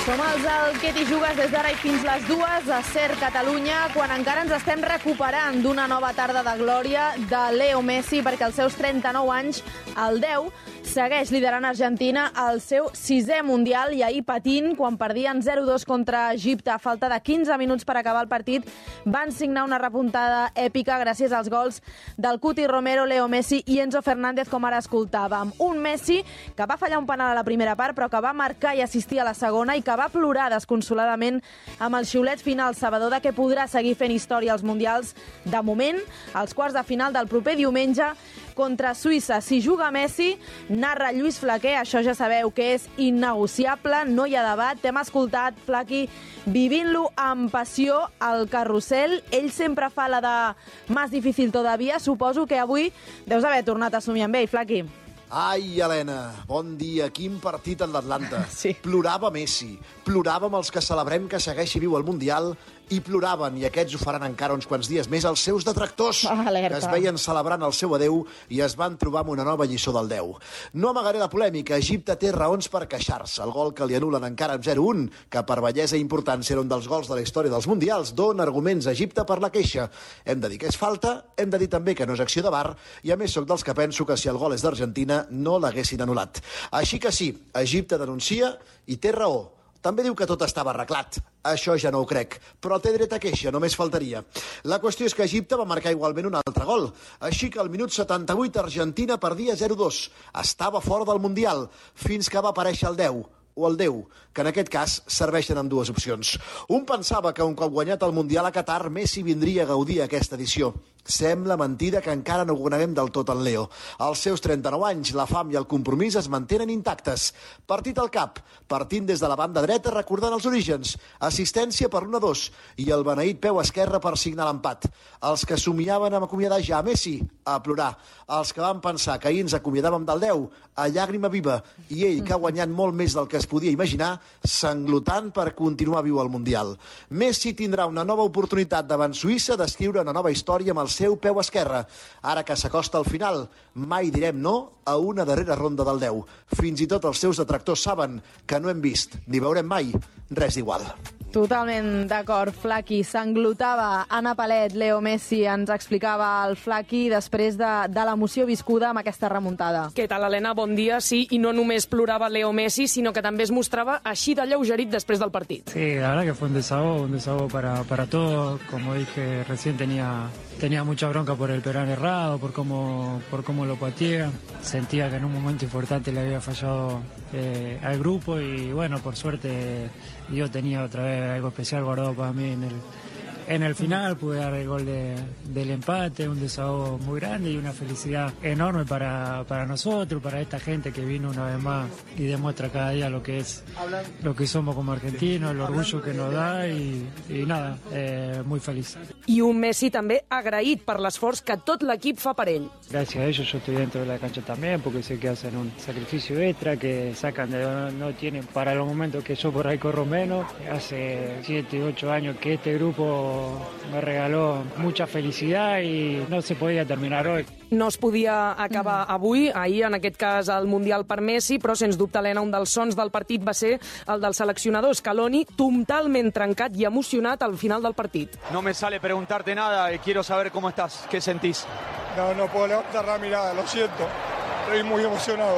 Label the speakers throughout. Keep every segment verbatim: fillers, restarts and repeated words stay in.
Speaker 1: Som els del Què t'hi jugues des d'ara i fins les dues a Ser Catalunya, quan encara ens estem recuperant d'una nova tarda de glòria de Leo Messi, perquè als seus trenta-nou anys, el deu, segueix liderant Argentina al seu sisè Mundial i ahir patint quan perdien zero dos contra Egipte a falta de quinze minuts per acabar el partit. Van signar una repuntada èpica gràcies als gols del Cuti Romero, Leo Messi i Enzo Fernández, com ara escoltàvem. Un Messi que va fallar un penal a la primera part, però que va marcar i assistir a la segona i que va plorar desconsoladament amb el xiulet final sabedor de que podrà seguir fent història als Mundials. De moment, als quarts de final del proper diumenge contra Suïssa. Si juga Messi, narra Lluís Flaquer, això ja sabeu que és innegociable, no hi ha debat. T'hem escoltat, Flaqui, vivint-lo amb passió al carrusel. Ell sempre fa la de més difícil todavía. Suposo que avui deus haver tornat a somiar amb ell, Flaqui.
Speaker 2: Ai, Helena, bon dia. Quin partit en l'Atlanta.
Speaker 1: Sí.
Speaker 2: Plorava Messi, ploràvem els que celebrem que segueixi viu al Mundial i ploraven, i aquests ho faran encara uns quants dies més, els seus detractors,
Speaker 1: Alerta.
Speaker 2: que es veien celebrant el seu adeu i es van trobar amb una nova lliçó del deu. No amagaré la polèmica, Egipte té raons per queixar-se. El gol que li anulen encara amb zero un, que per bellesa i importància era un dels gols de la història dels Mundials, dona arguments a Egipte per la queixa. Hem de dir que és falta, hem de dir també que no és acció de V A R, i a més sóc dels que penso que si el gol és d'Argentina no l'haguessin anul·lat. Així que sí, Egipte denuncia i té raó. També diu que tot estava arreglat. Això ja no ho crec, però té dret a queixa, només faltaria. La qüestió és que Egipte va marcar igualment un altre gol, així que al minut setanta-vuit Argentina perdia zero dos. Estava fora del Mundial, fins que va aparèixer el deu, o el deu, que en aquest cas serveixen amb dues opcions. Un pensava que un cop guanyat el Mundial a Qatar, Messi vindria a gaudir aquesta edició. Sembla mentida que encara no coneguem del tot el Leo. Als seus trenta-nou anys, la fam i el compromís es mantenen intactes. Partit al cap, partint des de la banda dreta recordant els orígens, assistència per l'un a dos i el beneït peu esquerre per signar l'empat. Els que somiaven amb acomiadar ja a Messi, a plorar. Els que van pensar que ahir ens acomiadàvem del deu, a llàgrima viva, i ell, que ha guanyat molt més del que es podia imaginar, s'englotant per continuar viu al Mundial. Messi tindrà una nova oportunitat davant Suïssa d'escriure una nova història amb el seu peu esquerre. Ara que s'acosta al final, mai direm no a una darrera ronda del deu. Fins i tot els seus detractors saben que no hem vist, ni veurem mai, res d'igual.
Speaker 1: Totalment d'acord, Flaqui. S'englotava Anna Palet, Leo Messi, ens explicava el Flaqui després de, de l'emoció viscuda amb aquesta remuntada.
Speaker 3: Què tal, Helena? Bon dia. Sí, i no només plorava Leo Messi, sinó que també es mostrava així de lleugerit després del partit.
Speaker 4: Sí, la verdad que fue un desahogo, un desahogo para, para todos. Como dije recién, tenía, tenía mucha bronca por el penal errado, por cómo, por cómo lo pateé. Sentía que en un momento importante le había fallado eh, al grupo y bueno, por suerte yo tenía otra vez algo especial guardado para mí en el, en el final. Pude dar el gol de, del empate, un desahogo muy grande y una felicidad enorme para, para nosotros, para esta gente que vino una vez más y demuestra cada día lo que es lo que somos como argentinos, el orgullo que nos da y, y nada, eh, muy feliz.
Speaker 3: I un Messi també agraït per l'esforç que tot l'equip fa per ell.
Speaker 4: Gracias a ellos yo estoy dentro de la cancha también, porque sé que hacen un sacrificio extra, que sacan de donde no tienen para los momentos que yo por ahí corro menos. Hace siete, ocho años que este grupo me regaló mucha felicidad y no se podía terminar hoy.
Speaker 3: No es podia acabar avui, ahir en aquest cas el Mundial per Messi, però sens dubte, Helena, un dels sons del partit va ser el del seleccionador Scaloni, totalment trencat i emocionat al final del partit.
Speaker 5: No me sale preguntarte nada y quiero saber cómo estás, qué sentís.
Speaker 6: No, no puedo levantar la mirada, lo siento. Estoy muy emocionado.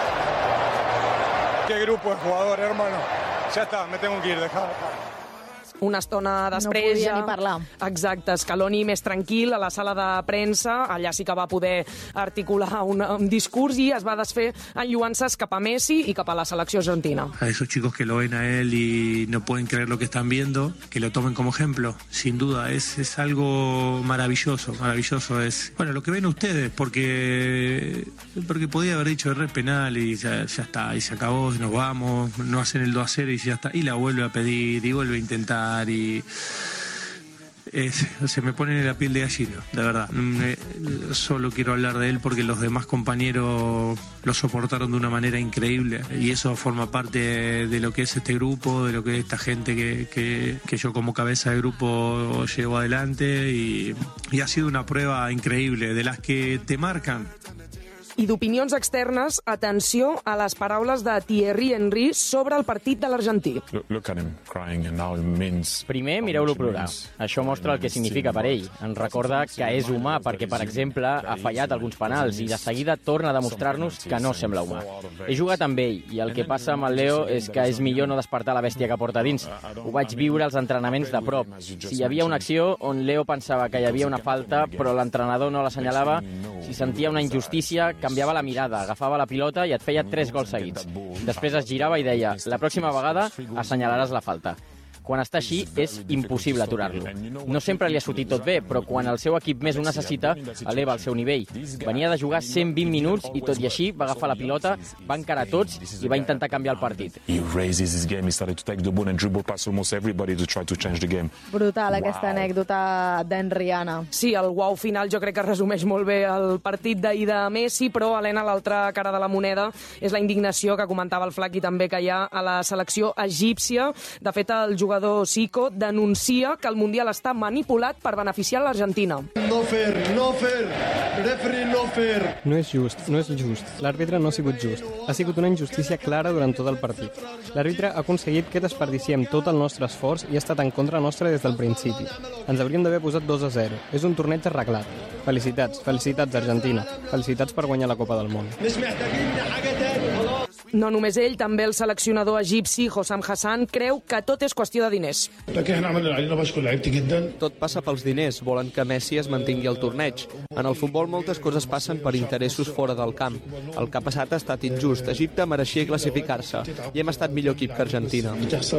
Speaker 6: Qué grupo de jugadores, hermano. Ya está, me tengo que ir, dejar.
Speaker 3: Una estona després...
Speaker 1: No podia
Speaker 3: ja...
Speaker 1: ni parlar.
Speaker 3: Exacte, Scaloni més tranquil a la sala de premsa, allà sí que va poder articular un, un discurs i es va desfer enlluant-se cap a Messi i cap a la selecció argentina.
Speaker 7: A esos chicos que lo ven a él y no pueden creer lo que están viendo, que lo tomen como ejemplo, sin duda, es, es algo maravilloso, maravilloso. Es, bueno, lo que ven ustedes, porque, porque podía haber dicho el penal y ya, ya está, y se acabó, nos vamos, no hacen el dos a cero y ya está, y la vuelve a pedir y vuelve a intentar. Y es, se me pone en la piel de gallina, de verdad. Me, solo quiero hablar de él porque los demás compañeros lo soportaron de una manera increíble y eso forma parte de lo que es este grupo, de lo que es esta gente que, que, que yo como cabeza de grupo llevo adelante y, y ha sido una prueba increíble, de las que te marcan.
Speaker 3: I d'opinions externes, atenció a les paraules de Thierry Henry sobre el partit de l'argentí.
Speaker 8: Primer, mireu-lo plorar. Això mostra el que significa per ell. Ens recorda que és humà perquè, per exemple, ha fallat alguns penals i de seguida torna a demostrar-nos que no sembla humà. He jugat amb ell i el que passa amb el Leo és que és millor no despertar la bèstia que porta dins. Ho vaig viure als entrenaments de prop. Si hi havia una acció on Leo pensava que hi havia una falta però l'entrenador no l'assenyalava, si sentia una injustícia, canviava la mirada, agafava la pilota i et feia tres gols seguits. Després es girava i deia: la pròxima vegada assenyalaràs la falta. Quan està així, és impossible aturar-lo. No sempre li ha sortit tot bé, però quan el seu equip més ho necessita, eleva el seu nivell. Venia de jugar cent vint minuts i, tot i així, va agafar la pilota, va encarar tots i va intentar canviar el partit.
Speaker 1: Brutal, aquesta anècdota d'Henriana.
Speaker 3: Sí, el uau final jo crec que resumeix molt bé el partit d'ahir de Messi, però, Helena, l'altra cara de la moneda és la indignació que comentava el Flaqui també que hi ha a la selecció egípcia. De fet, el jugador Zico denuncia que el Mundial està manipulat per beneficiar l'Argentina.
Speaker 6: No fair, no fair, referee no fair.
Speaker 9: No és just, no és just. L'àrbitre no ha sigut just. Ha sigut una injustícia clara durant tot el partit. L'àrbitre ha aconseguit que desperdiciem tot el nostre esforç i ha estat en contra nostra des del principi. Ens hauríem d'haver posat dos a zero. És un torneig arreglat. Felicitats, felicitats Argentina. Felicitats per guanyar la Copa del Món.
Speaker 3: No només ell, també el seleccionador egipci Hossam Hassan creu que tot és qüestió de diners.
Speaker 10: Tot passa pels diners, volen que Messi es mantingui al torneig. En el futbol moltes coses passen per interessos fora del camp. El que ha passat ha estat injust. Egipte mereixia classificar-se i hem estat millor equip que Argentina.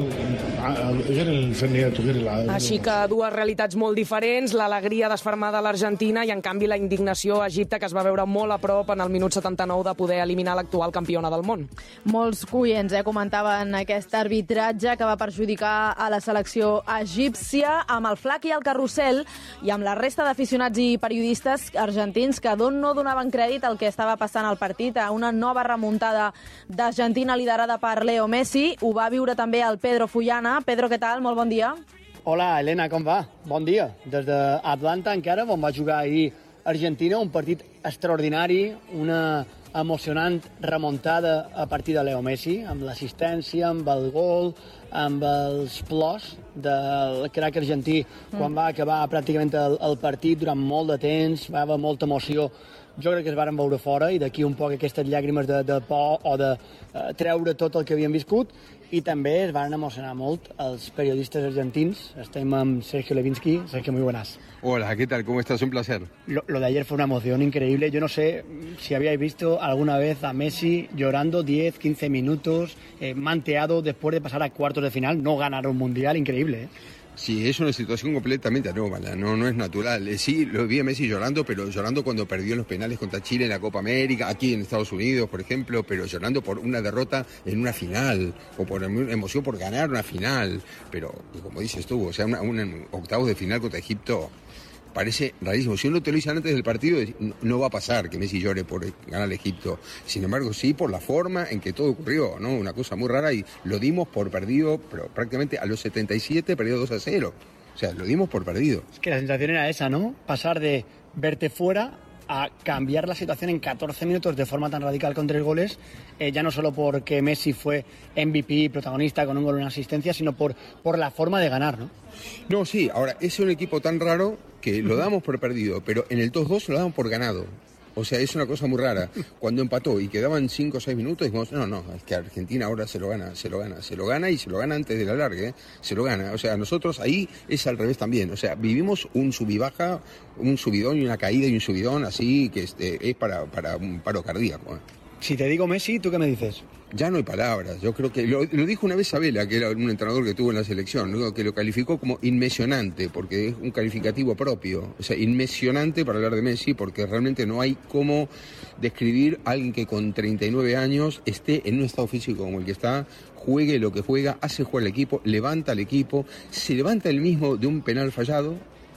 Speaker 3: Així que dues realitats molt diferents, l'alegria desfermada a l'Argentina i en canvi la indignació a Egipte, que es va veure molt a prop en el minut setanta-nou de poder eliminar l'actual campiona del món.
Speaker 1: Molts coients eh, comentaven aquest arbitratge que va perjudicar a la selecció egípcia, amb el Flaqui i el Carrusel i amb la resta d'aficionats i periodistes argentins que no donaven crèdit al que estava passant al partit, a una nova remuntada d'Argentina liderada per Leo Messi. Ho va viure també el Pedro Fullana. Pedro, què tal? Molt bon dia.
Speaker 11: Hola, Helena, com va? Bon dia. Des d'Atlanta encara, on va jugar ahir Argentina, un partit extraordinari, una emocionant remuntada a partir de Leo Messi, amb l'assistència, amb el gol, amb els plors del crac argentí quan va acabar pràcticament el, el partit durant molt de temps, va haver molta emoció. Jo crec que es varen veure fora i d'aquí un poc aquestes llàgrimes de, de por o de uh, treure tot el que havien viscut, i també es van emocionar molt els periodistes argentins. Estem amb Sergio Levinsky. Sergio, muy buenas.
Speaker 12: Hola, ¿qué tal? ¿Cómo estás? Un placer.
Speaker 11: Lo, lo de ayer fue una emoción increíble. Yo no sé si habíais visto alguna vez a Messi llorando diez, quince minutos, eh, manteado después de pasar a cuartos de final, no ganar un mundial, increíble, ¿eh?
Speaker 12: Sí, es una situación completamente anómala, no, no es natural. Sí, lo vi a Messi llorando, pero llorando cuando perdió los penales contra Chile en la Copa América, aquí en Estados Unidos, por ejemplo, pero llorando por una derrota en una final, o por emoción por ganar una final. Pero, como dices tú, o sea, una, una octavos de final contra Egipto parece rarísimo. Si uno te lo dice antes del partido, no va a pasar que Messi llore por ganar al Egipto. Sin embargo, sí por la forma en que todo ocurrió, ¿no? Una cosa muy rara, y lo dimos por perdido, pero prácticamente a los setenta y siete perdió dos a cero. O sea, lo dimos por perdido.
Speaker 11: Es que la sensación era esa, ¿no? Pasar de verte fuera a cambiar la situación en catorce minutos de forma tan radical con tres goles, eh, ya no solo porque Messi fue M V P, protagonista con un gol y una asistencia, sino por, por la forma de ganar, ¿no?
Speaker 12: No, sí, ahora, es un equipo tan raro que lo damos por perdido, pero en el dos dos lo damos por ganado. O sea, es una cosa muy rara. Cuando empató y quedaban cinco o seis minutos, dijimos, no, no, es que Argentina ahora se lo gana, se lo gana, se lo gana y se lo gana antes de la larga, ¿eh? Se lo gana. O sea, nosotros ahí es al revés también. O sea, vivimos un sub y baja, un subidón y una caída y un subidón así que este, es para, para un paro cardíaco, ¿eh?
Speaker 11: Si te digo Messi, ¿tú qué me dices?
Speaker 12: Ya no hay palabras. Yo creo que lo, lo dijo una vez Abela, que era un entrenador que tuvo en la selección, ¿no? Que lo calificó como inmesionante, porque es un calificativo propio. O sea, inmesionante para hablar de Messi, porque realmente no hay cómo describir a alguien que con treinta y nueve años esté en un estado físico como el que está, juegue lo que juega, hace jugar al equipo, levanta al equipo, se levanta él mismo de un penal fallado,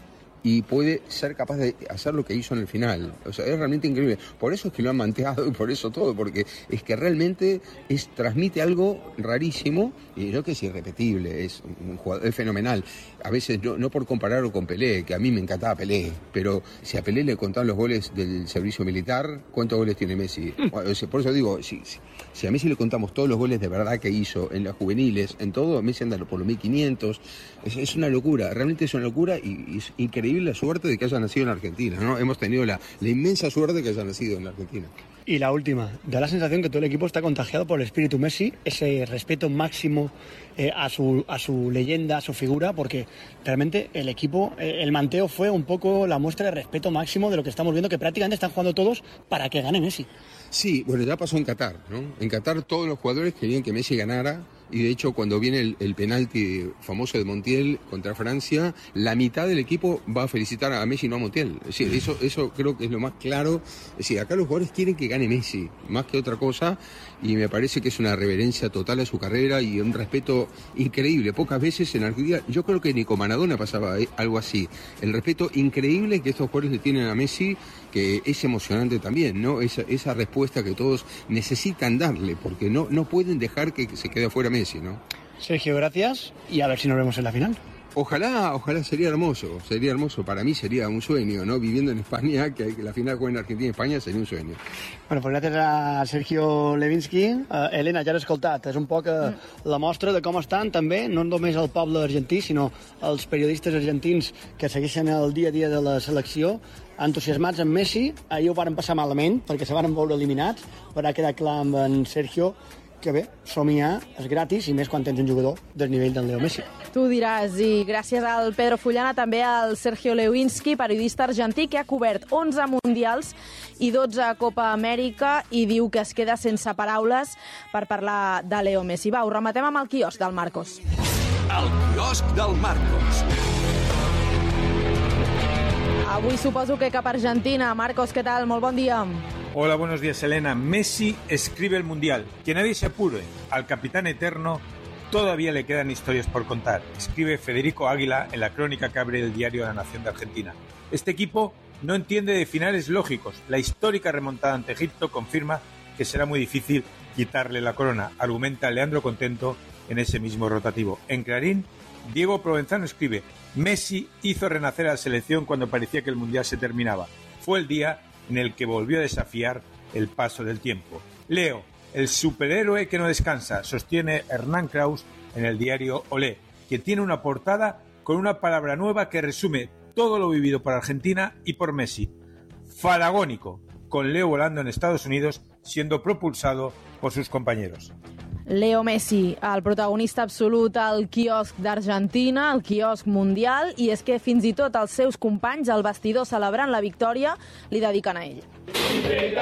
Speaker 12: y puede ser capaz de hacer lo que hizo en el final. O sea, es realmente increíble. Por eso es que lo han manteado y por eso todo, porque es que realmente es, transmite algo rarísimo y yo que es irrepetible, es un jugador, es fenomenal. A veces, no, no por compararlo con Pelé, que a mí me encantaba Pelé, pero si a Pelé le contaban los goles del servicio militar, ¿cuántos goles tiene Messi? O sea, por eso digo, si, si, si a Messi le contamos todos los goles de verdad que hizo en las juveniles, en todo, Messi anda por los mil quinientos, es, es una locura, realmente es una locura y, y es increíble la suerte de que haya nacido en Argentina, ¿no? Hemos tenido la, la inmensa suerte de que haya nacido en Argentina.
Speaker 11: Y la última, da la sensación que todo el equipo está contagiado por el espíritu Messi, ese respeto máximo eh, a, su, a su leyenda, a su figura, porque realmente el equipo, eh, el manteo fue un poco la muestra de respeto máximo de lo que estamos viendo, que prácticamente están jugando todos para que gane Messi.
Speaker 12: Sí, bueno, ya pasó en Qatar, ¿no? En Qatar todos los jugadores querían que Messi ganara. Y de hecho, cuando viene el, el penalti famoso de Montiel contra Francia, la mitad del equipo va a felicitar a Messi, no a Montiel. Es decir, eso, eso creo que es lo más claro. Es decir, acá los jugadores quieren que gane Messi, más que otra cosa, y me parece que es una reverencia total a su carrera y un respeto increíble. Pocas veces en Argentina, yo creo que ni con Maradona pasaba algo así. El respeto increíble que estos jugadores le tienen a Messi, que es emocionante también, ¿no? Esa, esa respuesta que todos necesitan darle, porque no, no pueden dejar que se quede afuera Messi, ¿no?
Speaker 11: Sergio, gracias y a ver si nos vemos en la final.
Speaker 12: Ojalá, ojalá, sería hermoso, sería hermoso. Para mí sería un sueño, ¿no? Viviendo en España, que la final juegue en Argentina y España sería un sueño.
Speaker 11: Bueno, pues gràcies a Sergio Levinsky. Uh, Elena, ja l'he escoltat. És un poc uh, la mostra de com estan també, no només el poble argentí, sinó els periodistes argentins que segueixen el dia a dia de la selecció, entusiasmats amb Messi. Ahir ho varen passar malament, perquè se van veure eliminats, però ha quedat clar amb en Sergio que bé, somiar és gratis i més quan tens un jugador del nivell del Leo Messi.
Speaker 1: Tu diràs, i gràcies al Pedro Fullana, també al Sergio Lewinsky, periodista argentí, que ha cobert onze mundials i dotze a Copa Amèrica i diu que es queda sense paraules per parlar de Leo Messi. Va, ho rematem amb el quiosc del Marcos.
Speaker 13: El quiosc del Marcos.
Speaker 1: Avui suposo que cap a Argentina. Marcos, què tal? Molt bon dia.
Speaker 14: Hola, buenos días, Elena. Messi escribe el Mundial. Que nadie se apure. Al capitán eterno todavía le quedan historias por contar. Escribe Federico Águila en la crónica que abre el diario La Nación de Argentina. Este equipo no entiende de finales lógicos. La histórica remontada ante Egipto confirma que será muy difícil quitarle la corona, argumenta Leandro Contento en ese mismo rotativo. En Clarín, Diego Provenzano escribe: Messi hizo renacer a la selección cuando parecía que el Mundial se terminaba. Fue el día en el que volvió a desafiar el paso del tiempo. Leo, el superhéroe que no descansa, sostiene Hernán Kraus en el diario Olé, que tiene una portada con una palabra nueva que resume todo lo vivido por Argentina y por Messi. Faragónico, con Leo volando en Estados Unidos, siendo propulsado por sus compañeros.
Speaker 1: Leo Messi, el protagonista absolut al quiosc d'Argentina, el quiosc mundial, i és que fins i tot els seus companys al vestidor celebrant la victòria li dediquen a ell.